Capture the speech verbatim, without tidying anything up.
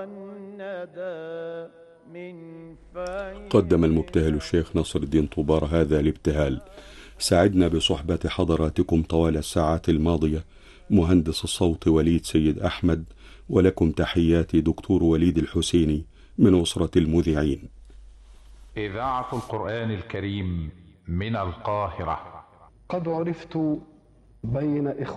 قدم المبتهل الشيخ نصر الدين طوبار هذا الابتهال. سعدنا بصحبة حضراتكم طوال الساعات الماضية مهندس الصوت وليد سيد أحمد، ولكم تحياتي دكتور وليد الحسيني من أسرة المذيعين. إذاعة القرآن الكريم من القاهرة. قد عرفت بين إخوة